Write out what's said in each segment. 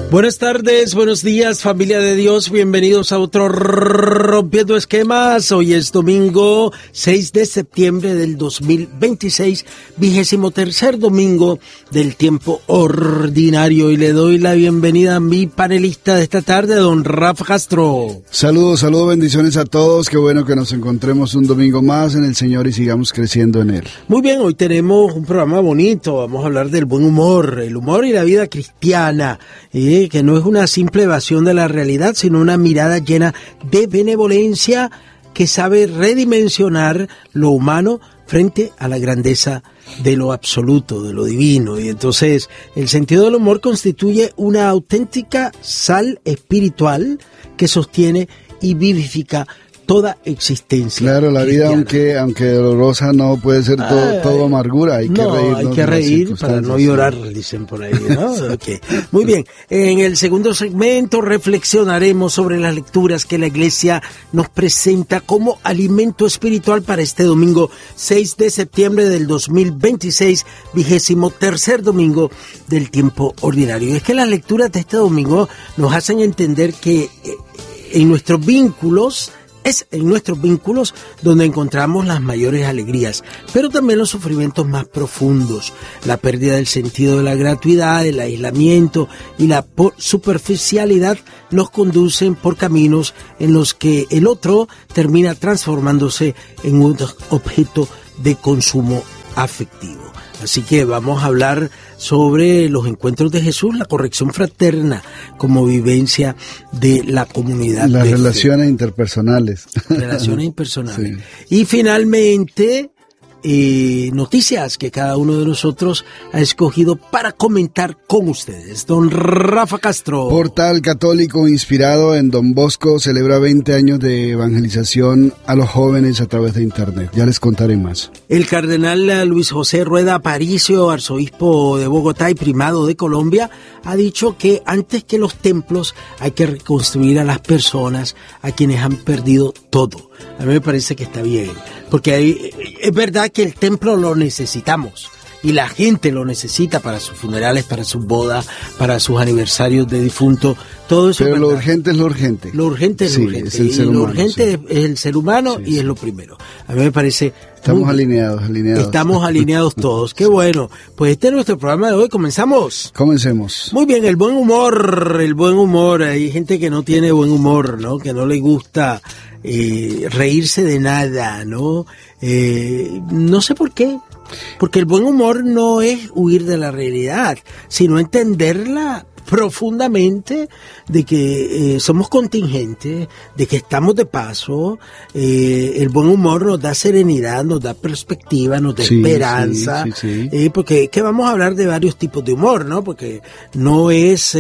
Buenas tardes, buenos días, familia de Dios, bienvenidos a otro Rompiendo Esquemas. Hoy es domingo 6 de septiembre del 2026, 23º domingo del tiempo ordinario, y le doy la bienvenida a mi panelista de esta tarde, don Rafa Castro. Saludos, bendiciones a todos, qué bueno que nos encontremos un domingo más en el Señor y sigamos creciendo en Él. Muy bien, hoy tenemos un programa bonito, vamos a hablar del buen humor, el humor y la vida cristiana, que no es una simple evasión de la realidad, sino una mirada llena de benevolencia que sabe redimensionar lo humano frente a la grandeza de lo absoluto, de lo divino. Y entonces el sentido del humor constituye una auténtica sal espiritual que sostiene y vivifica toda existencia. Claro, la cristiana. vida, aunque dolorosa, no puede ser todo amargura. Hay que reír para no llorar, dicen por ahí, ¿no? Okay. Muy bien. En el segundo segmento reflexionaremos sobre las lecturas que la Iglesia nos presenta como alimento espiritual para este domingo 6 de septiembre del 2026, 23º domingo del tiempo ordinario. Y es que las lecturas de este domingo nos hacen entender que en nuestros vínculos es en nuestros vínculos donde encontramos las mayores alegrías, pero también los sufrimientos más profundos. La pérdida del sentido de la gratuidad, el aislamiento y la superficialidad nos conducen por caminos en los que el otro termina transformándose en un objeto de consumo afectivo. Así que vamos a hablar sobre los encuentros de Jesús, la corrección fraterna como vivencia de la comunidad. Las relaciones interpersonales. Relaciones impersonales. Sí. Y finalmente, noticias que cada uno de nosotros ha escogido para comentar con ustedes. Don Rafa Castro. Portal Católico inspirado en Don Bosco celebra 20 años de evangelización a los jóvenes a través de Internet. Ya les contaré más. El cardenal Luis José Rueda Aparicio, arzobispo de Bogotá y primado de Colombia, ha dicho que antes que los templos hay que reconstruir a las personas, a quienes han perdido todo. A mí me parece que está bien, porque es verdad que el templo lo necesitamos y la gente lo necesita para sus funerales, para sus bodas, para sus aniversarios de difunto, todo eso. Pero lo urgente es lo urgente. Lo urgente es lo urgente. Es el ser humano, lo urgente es el ser humano y es lo primero. A mí me parece... Estamos alineados. Estamos alineados todos. Qué bueno. Pues este es nuestro programa de hoy. ¿Comenzamos? Comencemos. Muy bien, el buen humor. Hay gente que no tiene buen humor, ¿no? Que no le gusta reírse de nada, ¿no? No sé por qué. Porque el buen humor no es huir de la realidad, sino entenderla profundamente, de que somos contingentes, de que estamos de paso. El buen humor nos da serenidad, nos da perspectiva, nos da esperanza. Porque es que vamos a hablar de varios tipos de humor, ¿no? Porque no es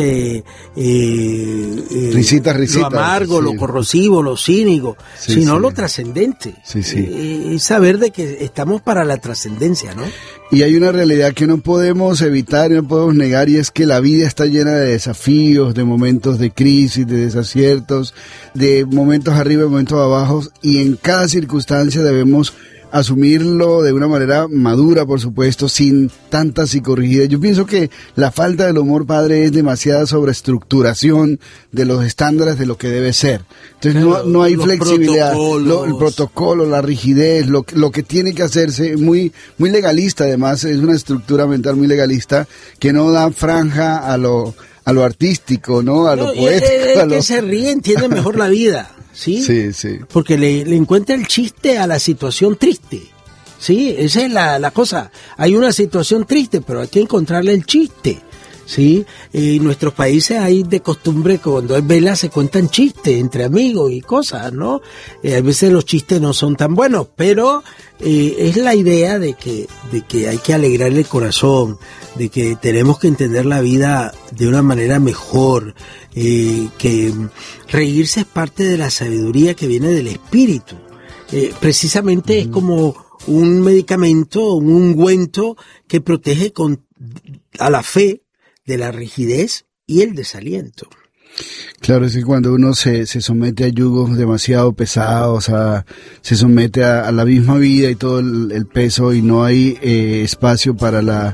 risita, lo amargo, lo corrosivo, lo cínico, sino lo trascendente. Es saber de que estamos para la trascendencia, ¿no? Y hay una realidad que no podemos evitar y no podemos negar, y es que la vida está llena de desafíos, de momentos de crisis, de desaciertos, de momentos arriba y momentos abajo, y en cada circunstancia debemos asumirlo de una manera madura, por supuesto, sin tanta psicorrigidez. Yo pienso que la falta del humor, padre, es demasiada sobreestructuración de los estándares de lo que debe ser. Entonces no hay flexibilidad, el protocolo, la rigidez, lo que tiene que hacerse, muy legalista. Además, es una estructura mental muy legalista que no da franja a lo artístico, ¿no? A lo poético. Que se ríe entiende mejor la vida. ¿Sí? Sí. Porque le encuentra el chiste a la situación triste. Sí, esa es la cosa. Hay una situación triste, pero hay que encontrarle el chiste. Sí, en nuestros países hay de costumbre que cuando hay vela se cuentan chistes entre amigos y cosas, ¿no? A veces los chistes no son tan buenos, pero es la idea de que hay que alegrarle el corazón, de que tenemos que entender la vida de una manera mejor, que reírse es parte de la sabiduría que viene del espíritu. Precisamente es como un medicamento, un ungüento que protege a la fe de la rigidez y el desaliento. Claro, es que cuando uno se somete a yugos demasiado pesados, se somete a la misma vida y todo el peso, y no hay espacio para la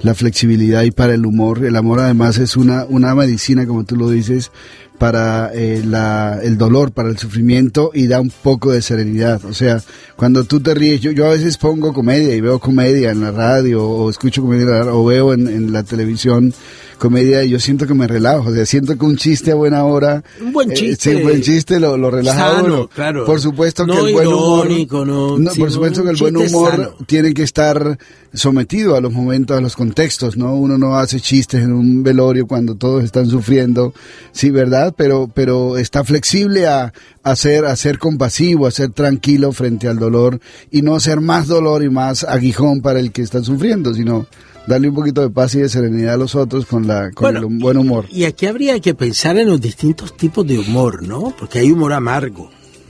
la flexibilidad y para el humor. El amor además es una medicina, como tú lo dices, para el dolor, para el sufrimiento, y da un poco de serenidad. O sea, cuando tú te ríes, yo a veces pongo comedia y veo comedia en la radio, o escucho comedia en la radio, o veo en la televisión comedia, y yo siento que me relajo. O sea, siento que un chiste a buena hora, un buen chiste, sí, un buen chiste lo relaja sano, uno. Claro. Por supuesto que no el buen humor, por supuesto que el buen humor tiene que estar sometido a los momentos, a los contextos, ¿no? Uno no hace chistes en un velorio cuando todos están sufriendo, sí, ¿verdad? Pero está flexible a ser compasivo, a ser tranquilo frente al dolor, y no ser más dolor y más aguijón para el que está sufriendo, sino darle un poquito de paz y de serenidad a los otros con el buen humor. Y aquí habría que pensar en los distintos tipos de humor, ¿no? Porque hay humor amargo.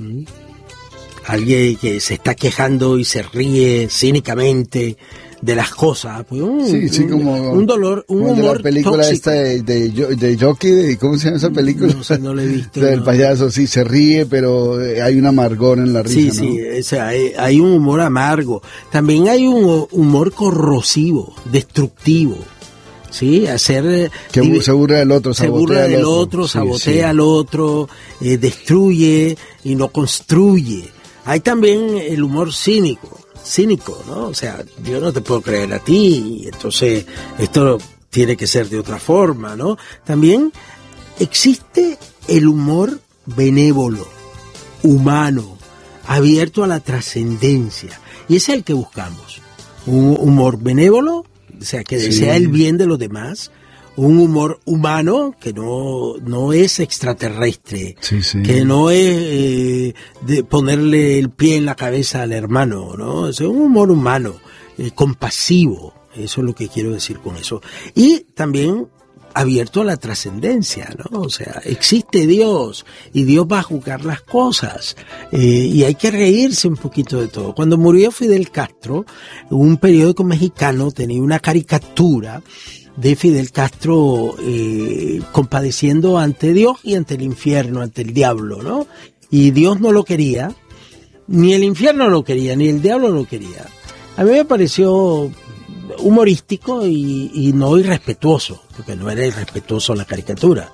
Alguien que se está quejando y se ríe cínicamente de las cosas, pues como un dolor, un humor de la película tóxico. esta de Jockey, ¿cómo se llama esa película? No sé, no la he visto. Del payaso, sí, se ríe, pero hay un amargor en la risa, Sí, ¿no? sí, o sea, hay un humor amargo. También hay un humor corrosivo, destructivo. Sí, que se burla del otro, sabotea al otro, destruye y no construye. Hay también el humor cínico, ¿no? O sea, yo no te puedo creer a ti, entonces esto tiene que ser de otra forma, ¿no? También existe el humor benévolo, humano, abierto a la trascendencia, y ese es el que buscamos. Un humor benévolo, o sea, que desea el bien de los demás. Un humor humano que no es extraterrestre, que no es de ponerle el pie en la cabeza al hermano, ¿no? Es un humor humano, compasivo, eso es lo que quiero decir con eso. Y también abierto a la trascendencia, ¿no? O sea, existe Dios y Dios va a juzgar las cosas, y hay que reírse un poquito de todo. Cuando murió Fidel Castro, un periódico mexicano tenía una caricatura de Fidel Castro compadeciendo ante Dios y ante el infierno, ante el diablo, ¿no? Y Dios no lo quería, ni el infierno lo quería, ni el diablo lo quería. A mí me pareció humorístico y no irrespetuoso, porque no era irrespetuoso la caricatura,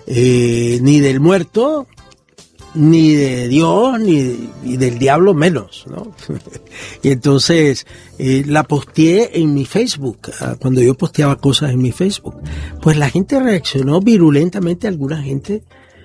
ni del muerto, ni de Dios, ni del diablo menos, ¿no? Y entonces la posteé en mi Facebook. Cuando yo posteaba cosas en mi Facebook, pues la gente reaccionó virulentamente. Alguna gente,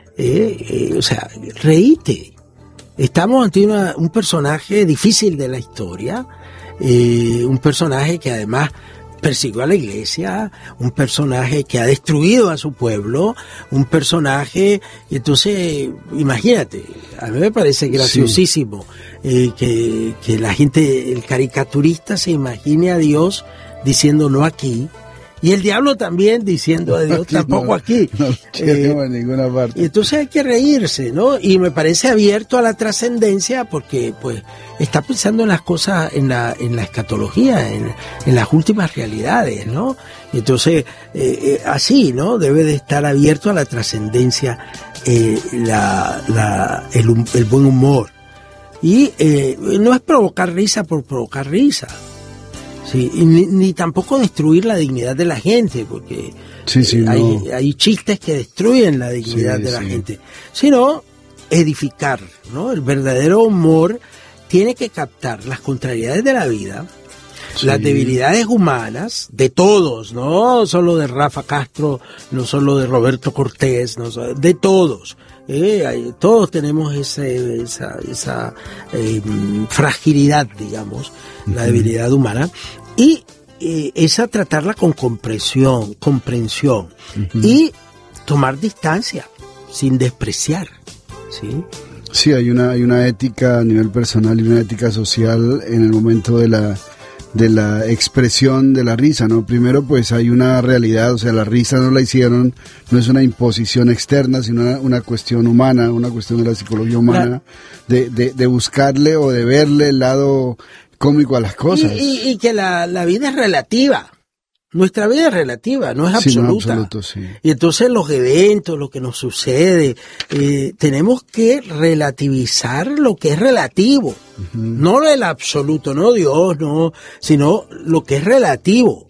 o sea, reíte. Estamos ante un personaje difícil de la historia, un personaje que además persiguió a la iglesia, un personaje que ha destruido a su pueblo, un personaje, y entonces, imagínate, a mí me parece graciosísimo que la gente, el caricaturista se imagine a Dios diciendo no aquí, y el diablo también diciendo a Dios tampoco aquí. No queremos en ninguna parte. Y entonces hay que reírse, ¿no? Y me parece abierto a la trascendencia porque, pues, está pensando en las cosas, en la escatología, en las últimas realidades, ¿no? Y entonces, así, ¿no? Debe de estar abierto a la trascendencia, el buen humor. Y no es provocar risa por provocar risa. Sí, ni tampoco destruir la dignidad de la gente, porque hay chistes que destruyen la dignidad de la gente, sino edificar, ¿no? El verdadero humor tiene que captar las contrariedades de la vida, las debilidades humanas de todos, no solo de Rafa Castro, no solo de Roberto Cortés, no solo, de todos. Todos tenemos esa fragilidad, digamos, la debilidad humana, y esa tratarla con comprensión, y tomar distancia sin despreciar, ¿sí? Sí, hay una ética a nivel personal y una ética social en el momento de la expresión de la risa, ¿no? Primero, pues hay una realidad, o sea, la risa no la hicieron, no es una imposición externa, sino una cuestión humana, una cuestión de la psicología humana, de buscarle o de verle el lado cómico a las cosas. Y que la vida es relativa. Nuestra vida es relativa, no es absoluta. No es absoluto, sí. Y entonces los eventos, lo que nos sucede, tenemos que relativizar lo que es relativo. No el absoluto, no Dios, no, sino lo que es relativo.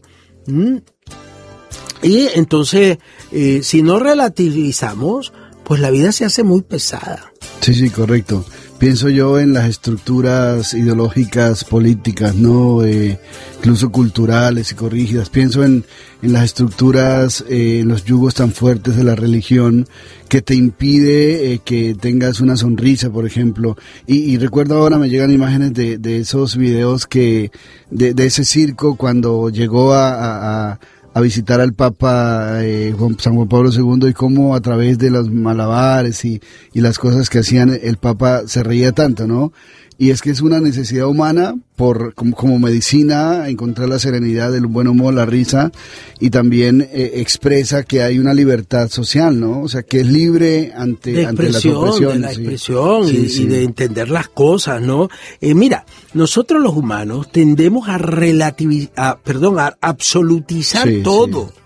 Y entonces, si no relativizamos, pues la vida se hace muy pesada. Sí, correcto. Pienso yo en las estructuras ideológicas, políticas, ¿no? Incluso culturales y corrígidas. Pienso en las estructuras, los yugos tan fuertes de la religión que te impide que tengas una sonrisa, por ejemplo. Y recuerdo ahora, me llegan imágenes de esos videos de ese circo cuando llegó a visitar al Papa San Juan Pablo II, y cómo a través de los malabares y las cosas que hacían el Papa se reía tanto, ¿no? Y es que es una necesidad humana como medicina, encontrar la serenidad, el buen humor, la risa, y también expresa que hay una libertad social, ¿no? O sea, que es libre ante la opresión. De la expresión y de entender las cosas, ¿no? Mira, nosotros los humanos tendemos a absolutizar todo. Sí.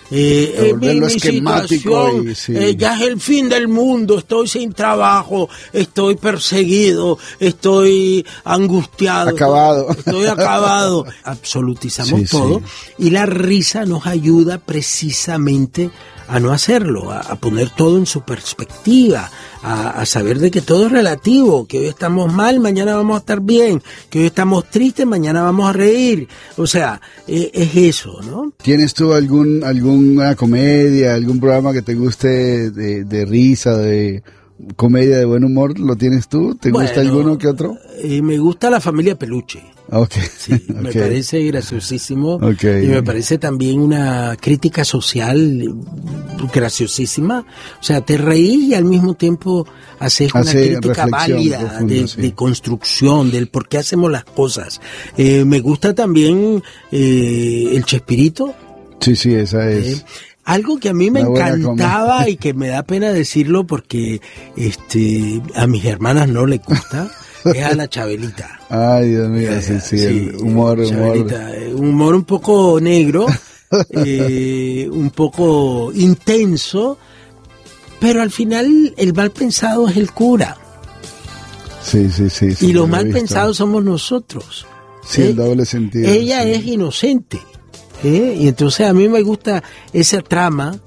Mi situación, ya es el fin del mundo, estoy sin trabajo, estoy perseguido, estoy angustiado, estoy acabado. Absolutizamos todo, y la risa nos ayuda precisamente a no hacerlo, a poner todo en su perspectiva, a saber de que todo es relativo, que hoy estamos mal, mañana vamos a estar bien, que hoy estamos tristes, mañana vamos a reír. O sea, es eso, ¿no? ¿Tienes tú alguna comedia, algún programa que te guste de risa, de comedia, de buen humor? ¿Lo tienes tú? ¿Te gusta alguno que otro? Me gusta La Familia Peluche. Okay. Sí, me parece graciosísimo. Okay. Y me parece también una crítica social graciosísima. O sea, te reís y al mismo tiempo haces una crítica válida de construcción, del por qué hacemos las cosas. Me gusta también el Chespirito. Sí, esa es. Algo que a mí me encantaba y que me da pena decirlo porque a mis hermanas no les gusta, es a la Chabelita. Ay, Dios mío, sí, el humor. Un humor un poco negro, un poco intenso, pero al final el mal pensado es el cura. Sí. Y los mal pensados somos nosotros. Sí, el doble sentido. Ella es inocente. Y entonces a mí me gusta esa trama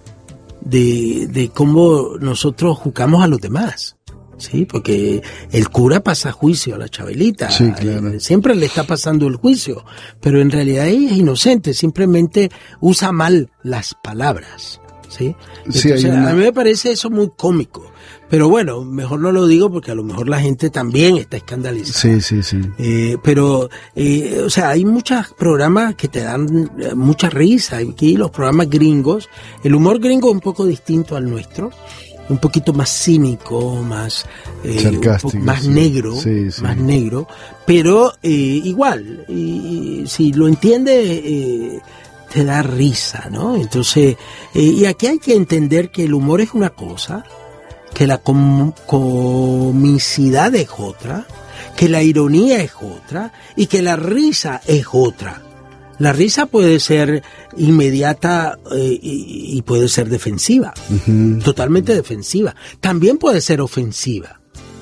de cómo nosotros juzgamos a los demás. Sí, porque el cura pasa juicio a la Chabelita. Sí, claro. Siempre le está pasando el juicio, pero en realidad ella es inocente, simplemente usa mal las palabras. ¿Sí? Entonces, a mí me parece eso muy cómico. Pero bueno, mejor no lo digo porque a lo mejor la gente también está escandalizada. Sí. Pero, o sea, hay muchos programas que te dan mucha risa. Aquí los programas gringos, el humor gringo es un poco distinto al nuestro. Un poquito más cínico, más sarcástico, más negro, más negro, pero igual, y si lo entiende, te da risa, ¿no? Entonces, y aquí hay que entender que el humor es una cosa, que la comicidad es otra, que la ironía es otra, y que la risa es otra. La risa puede ser inmediata y puede ser defensiva, totalmente defensiva. También puede ser ofensiva.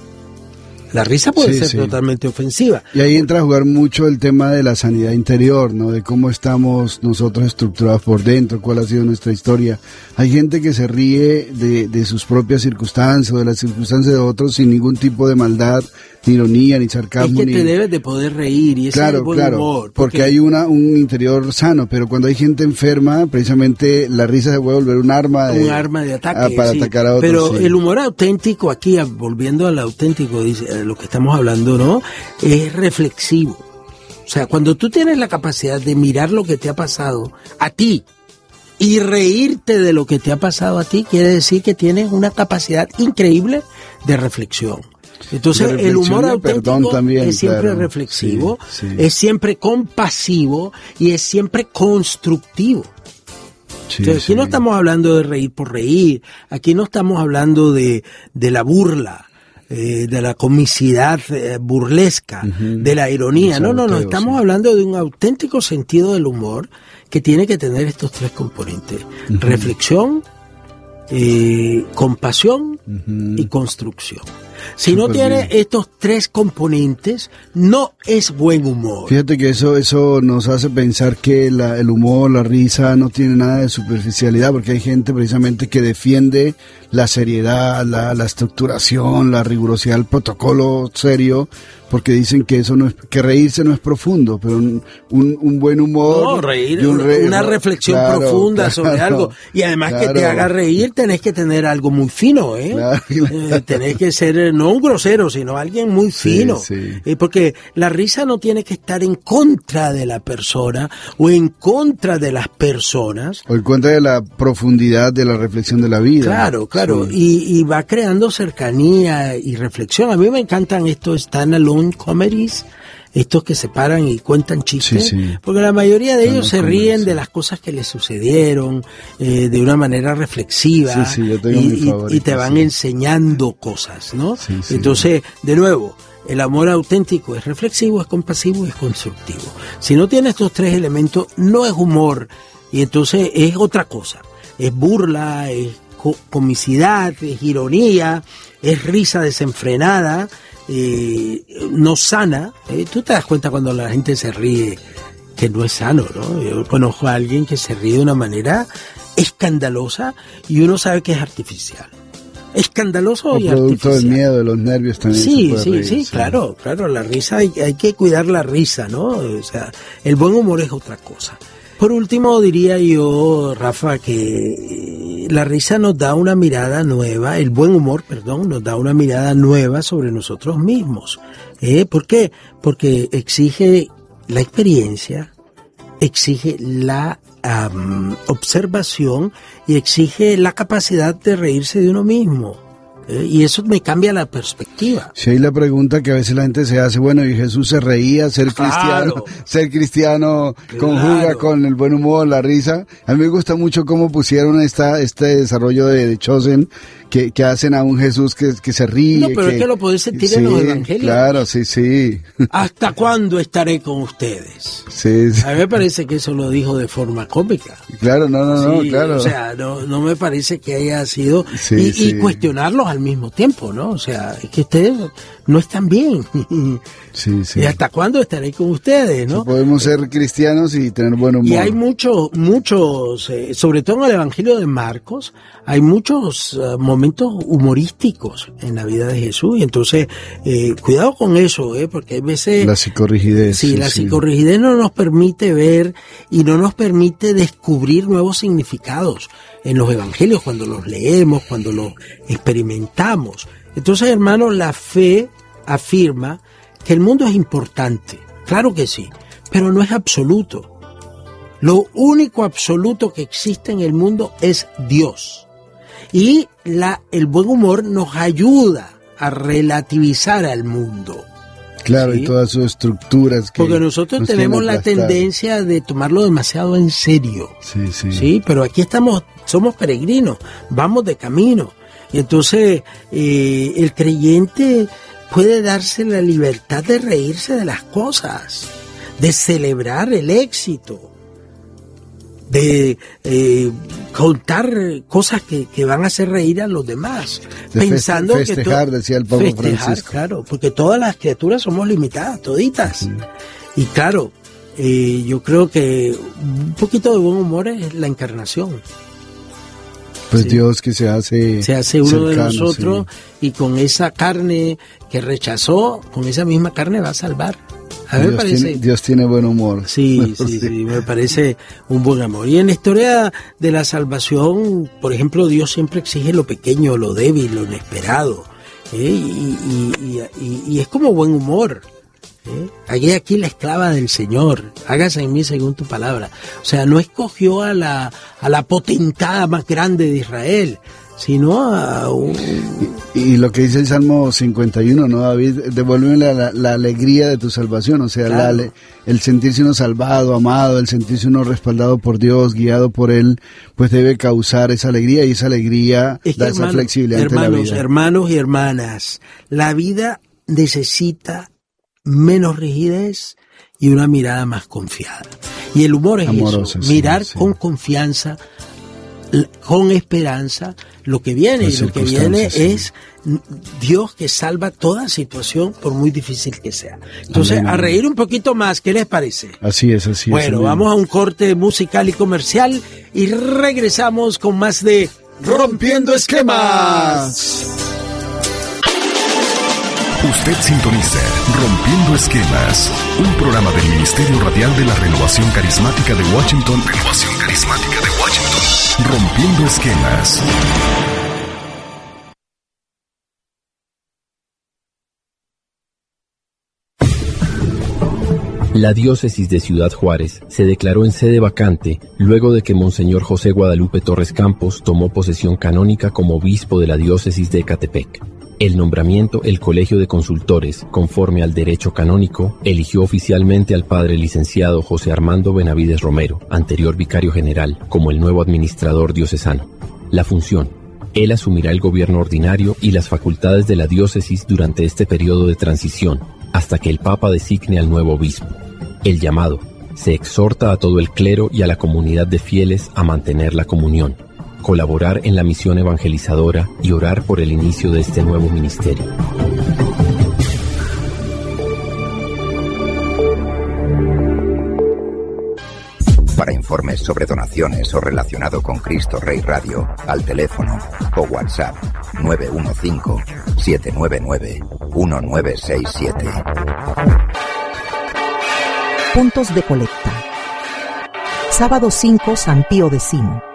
La risa puede ser totalmente ofensiva. Y ahí entra a jugar mucho el tema de la sanidad interior, ¿no? De cómo estamos nosotros estructurados por dentro, cuál ha sido nuestra historia. Hay gente que se ríe de sus propias circunstancias o de las circunstancias de otros sin ningún tipo de maldad, ni ironía, ni sarcasmo. Es que te debes de poder reír y ese es el buen humor. Porque hay un interior sano, pero cuando hay gente enferma, precisamente la risa se puede volver un arma de ataque. Para atacar a otros. Pero el humor auténtico aquí, volviendo al auténtico, dice lo que estamos hablando, ¿no? Es reflexivo. O sea, cuando tú tienes la capacidad de mirar lo que te ha pasado a ti y reírte de lo que te ha pasado a ti, quiere decir que tienes una capacidad increíble de reflexión. Entonces el humor auténtico también, es siempre reflexivo, es siempre compasivo y es siempre constructivo. Entonces, aquí no estamos hablando de reír por reír, aquí no estamos hablando de la burla, de la comicidad burlesca, de la ironía. No, estamos hablando de un auténtico sentido del humor que tiene que tener estos tres componentes: reflexión, compasión y construcción. Si no tiene estos tres componentes, no es buen humor. Fíjate que eso nos hace pensar que el humor, la risa no tiene nada de superficialidad, porque hay gente precisamente que defiende la seriedad, la estructuración, la rigurosidad, el protocolo serio, porque dicen que eso no es, que reírse no es profundo, pero un buen humor. No, reír, una reflexión profunda sobre algo. Y además que te haga reír, tenés que tener algo muy fino, ¿eh? Tenés que ser, no un grosero, sino alguien muy fino. Porque la risa no tiene que estar en contra de la persona o en contra de las personas. O en contra de la profundidad de la reflexión de la vida. Claro. Y va creando cercanía y reflexión. A mí me encantan estos stand-alone comedies, estos que se paran y cuentan chistes, porque la mayoría de ellos se ríen de las cosas que les sucedieron de una manera reflexiva, yo tengo mi favorito, y te van enseñando cosas, ¿no? Entonces, de nuevo, el amor auténtico es reflexivo, es compasivo y es constructivo. Si no tiene estos tres elementos, no es humor, y entonces es otra cosa. Es burla, es comicidad, es ironía, es risa desenfrenada, no sana. Tú te das cuenta cuando la gente se ríe que no es sano, ¿no? Yo conozco a alguien que se ríe de una manera escandalosa y uno sabe que es artificial. Escandaloso y artificial. Producto del miedo, de los nervios también. Sí, claro, la risa, hay que cuidar la risa, ¿no? O sea, el buen humor es otra cosa. Por último, diría yo, Rafa, que la risa nos da una mirada nueva, el buen humor, nos da una mirada nueva sobre nosotros mismos. ¿Por qué? Porque exige la experiencia, exige la observación y exige la capacidad de reírse de uno mismo. Y eso me cambia la perspectiva. Sí, hay la pregunta que a veces la gente se hace, bueno, y Jesús se reía, ser cristiano conjuga con el buen humor, la risa. A mí me gusta mucho cómo pusieron este desarrollo de Chosen, que hacen a un Jesús que se ríe. No, pero es que lo podés sentir en los evangelios. Claro, sí. ¿Hasta cuándo estaré con ustedes? Sí. A mí me parece que eso lo dijo de forma cómica. Claro, no, claro. O sea, no me parece que haya sido... y cuestionarlos al mismo tiempo, ¿no? O sea, es que ustedes no están bien. Sí. ¿Y hasta cuándo estaré con ustedes, no? Podemos ser cristianos y tener buen humor. Y hay muchos, sobre todo en el Evangelio de Marcos, hay muchos momentos humorísticos en la vida de Jesús. Y entonces, cuidado con eso, porque hay veces... La psicorrigidez. Sí, la psicorrigidez no nos permite ver y no nos permite descubrir nuevos significados en los evangelios cuando los leemos, cuando los experimentamos. Entonces, hermanos, la fe afirma que el mundo es importante, claro que sí, pero no es absoluto. Lo único absoluto que existe en el mundo es Dios. Y el buen humor nos ayuda a relativizar al mundo. Claro, ¿sí? Y todas sus estructuras. Porque nosotros tenemos la tendencia de tomarlo demasiado en serio. Sí, pero aquí somos peregrinos, vamos de camino. Y entonces el creyente puede darse la libertad de reírse de las cosas, de celebrar el éxito, de contar cosas que van a hacer reír a los demás, pensando festejar, decía el Papa Francisco. Claro, porque todas las criaturas somos limitadas, toditas. Y claro, yo creo que un poquito de buen humor es la encarnación. Pues sí. Dios que se hace uno de nosotros, y con esa carne que rechazó, con esa misma carne va a salvar. A mí me parece, Dios tiene buen humor. Sí, me parece un buen amor. Y en la historia de la salvación, por ejemplo, Dios siempre exige lo pequeño, lo débil, lo inesperado. Y es como buen humor. Aquí la esclava del Señor, hágase en mí según tu palabra. O sea, no escogió a la potentada más grande de Israel, sino a un... Y lo que dice el Salmo 51, ¿no, David? Devuélveme la alegría de tu salvación, o sea, claro. El sentirse uno salvado, amado, el sentirse uno respaldado por Dios, guiado por Él, pues debe causar esa alegría, y esa alegría da esa flexibilidad ante la vida. Hermanos y hermanas, la vida necesita menos rigidez y una mirada más confiada. Y el humor es amorosa, eso, mirar con confianza con esperanza lo que viene. Y lo que viene es Dios que salva toda situación, por muy difícil que sea. Entonces, a reír un poquito más, ¿qué les parece? Así es, así es. Bueno, vamos a un corte musical y comercial y regresamos con más de Rompiendo Esquemas. Usted sintoniza Rompiendo Esquemas, un programa del Ministerio Radial de la Renovación Carismática de Washington. Rompiendo Esquemas. La diócesis de Ciudad Juárez se declaró en sede vacante luego de que Monseñor José Guadalupe Torres Campos tomó posesión canónica como obispo de la diócesis de Ecatepec. El nombramiento, el Colegio de Consultores, conforme al derecho canónico, eligió oficialmente al padre licenciado José Armando Benavides Romero, anterior vicario general, como el nuevo administrador diocesano. La función: él asumirá el gobierno ordinario y las facultades de la diócesis durante este periodo de transición, hasta que el Papa designe al nuevo obispo. El llamado: se exhorta a todo el clero y a la comunidad de fieles a mantener la comunión, colaborar en la misión evangelizadora y orar por el inicio de este nuevo ministerio. Para informes sobre donaciones o relacionado con Cristo Rey Radio, al teléfono o WhatsApp 915-799-1967. Puntos de colecta. Sábado 5, San Pío X.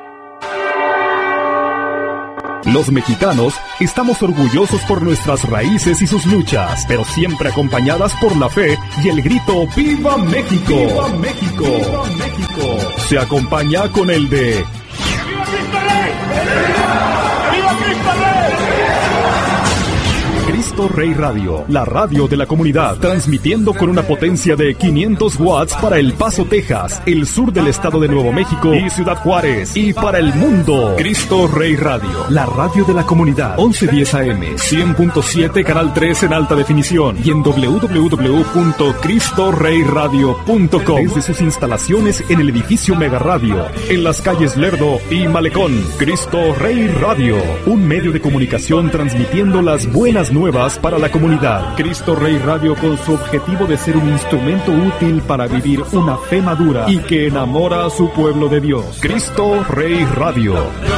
Los mexicanos estamos orgullosos por nuestras raíces y sus luchas, pero siempre acompañadas por la fe y el grito ¡Viva México! ¡Viva México! ¡Viva México! Se acompaña con el de ¡Viva Cristo Rey! ¡Viva Cristo Rey! Cristo Rey Radio, la radio de la comunidad, transmitiendo con una potencia de 500 watts para El Paso, Texas, el sur del estado de Nuevo México y Ciudad Juárez, y para el mundo. Cristo Rey Radio, la radio de la comunidad, 1110 AM, 100.7 Canal 3 en alta definición y en www.cristoreyradio.com, desde sus instalaciones en el edificio Mega Radio, en las calles Lerdo y Malecón. Cristo Rey Radio, un medio de comunicación transmitiendo las buenas nuevas para la comunidad. Cristo Rey Radio, con su objetivo de ser un instrumento útil para vivir una fe madura y que enamora a su pueblo de Dios. Cristo Rey Radio.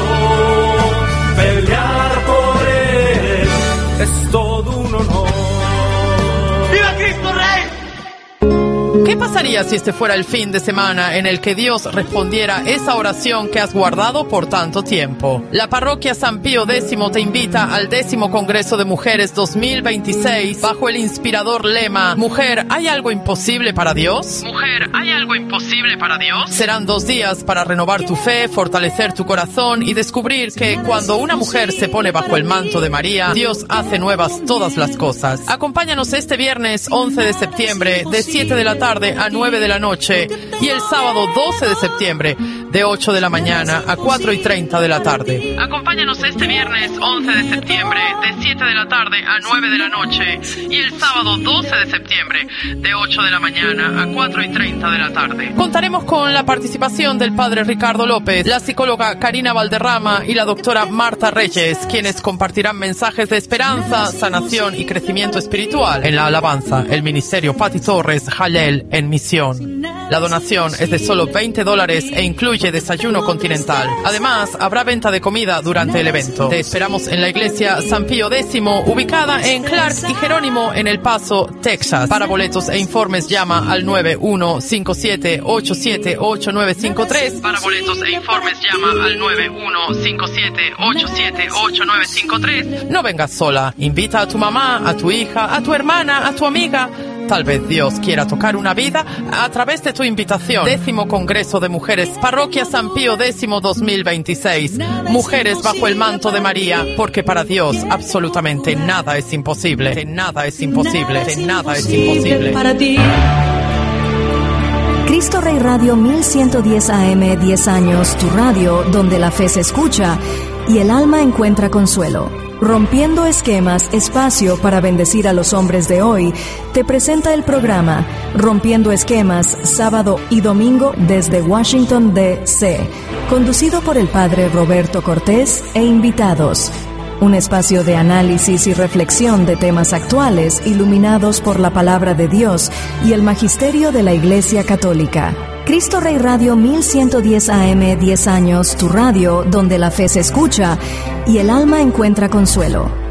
Pelear por él es todo un honor. ¡Viva Cristo Rey! ¿Qué pasaría si este fuera el fin de semana en el que Dios respondiera esa oración que has guardado por tanto tiempo? La parroquia San Pío X te invita al 10º Congreso de Mujeres 2026 bajo el inspirador lema Mujer, ¿hay algo imposible para Dios? Mujer, ¿hay algo imposible para Dios? Serán 2 días para renovar tu fe, fortalecer tu corazón y descubrir que cuando una mujer se pone bajo el manto de María, Dios hace nuevas todas las cosas. Acompáñanos este viernes 11 de septiembre de 7 de la tarde a 9 de la noche y el sábado 12 de septiembre de 8 de la mañana a 4:30 de la tarde. Acompáñanos este viernes 11 de septiembre de 7 de la tarde a 9 de la noche y el sábado 12 de septiembre de 8 de la mañana a 4:30 de la tarde. Contaremos con la participación del padre Ricardo López, la psicóloga Karina Valderrama y la doctora Marta Reyes, quienes compartirán mensajes de esperanza, sanación y crecimiento espiritual. En la alabanza, el ministerio Pati Torres Jalel en misión. La donación es de solo $20 e incluye desayuno continental. Además, habrá venta de comida durante el evento. Te esperamos en la iglesia San Pío X, ubicada en Clark y Jerónimo en El Paso, Texas. Para boletos e informes llama al 9157878953. Para boletos e informes llama al 9157878953. No vengas sola. Invita a tu mamá, a tu hija, a tu hermana, a tu amiga. Tal vez Dios quiera tocar una vida a través de tu invitación. 10º Congreso de Mujeres, Parroquia San Pío X 2026. Mujeres bajo el manto de María, porque para Dios absolutamente nada es imposible. Nada es imposible. Nada es imposible. Para ti. Cristo Rey Radio 1110 AM, 10 años, tu radio donde la fe se escucha. y el alma encuentra consuelo. Rompiendo Esquemas, espacio para bendecir a los hombres de hoy, te presenta el programa Rompiendo Esquemas, sábado y domingo desde Washington, D.C., conducido por el padre Roberto Cortés e invitados. Un espacio de análisis y reflexión de temas actuales iluminados por la palabra de Dios y el magisterio de la Iglesia Católica. Cristo Rey Radio 1110 AM, 10 años, tu radio donde la fe se escucha y el alma encuentra consuelo.